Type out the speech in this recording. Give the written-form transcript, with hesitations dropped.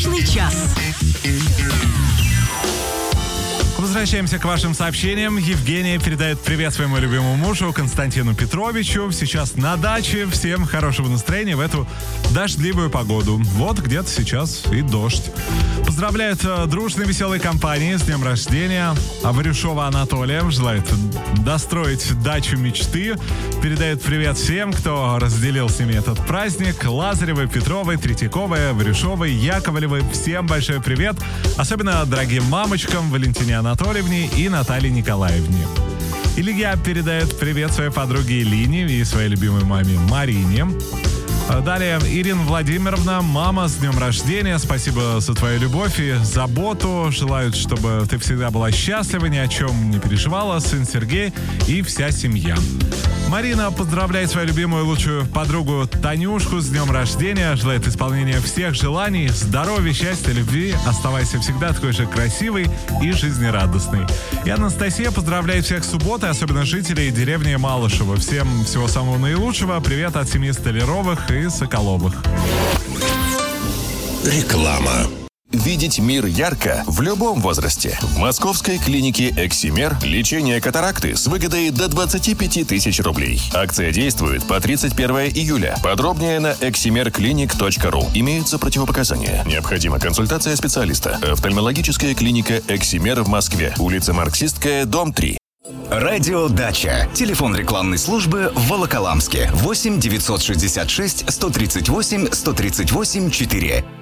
Брачный час. Возвращаемся к вашим сообщениям. Евгения передает привет своему любимому мужу Константину Петровичу. Сейчас на даче. Всем хорошего настроения в эту дождливую погоду. Вот где-то сейчас и дождь. Поздравляет дружной веселой компании с днем рождения Аварюшова Анатолия. Желает достроить дачу мечты. Передает привет всем, кто разделил с ними этот праздник. Лазаревой, Петровой, Третьяковой, Аварюшовой, Яковлевой. Всем большой привет. Особенно дорогим мамочкам Валентине Анатольевне и Наталье Николаевне. Илья передает привет своей подруге Элине и своей любимой маме Марине. Далее, Ирина Владимировна, мама, с днем рождения. Спасибо за твою любовь и заботу. Желают, чтобы ты всегда была счастлива, ни о чем не переживала. Сын Сергей и вся семья. Марина поздравляет свою любимую лучшую подругу Танюшку с днем рождения. Желает исполнения всех желаний, здоровья, счастья, любви. Оставайся всегда такой же красивой и жизнерадостной. И Анастасия поздравляет всех с субботой, особенно жителей деревни Малышево. Всем всего самого наилучшего. Привет от семьи Столяровых и Соколовых. Реклама. Видеть мир ярко в любом возрасте. В московской клинике «Эксимер» лечение катаракты с выгодой до 25 тысяч рублей. Акция действует по 31 июля. Подробнее на eximerclinic.ru. Имеются противопоказания. Необходима консультация специалиста. Офтальмологическая клиника «Эксимер» в Москве. Улица Марксистская, дом 3. Радио «Дача». Телефон рекламной службы в Волоколамске. 8 966 138 138 4.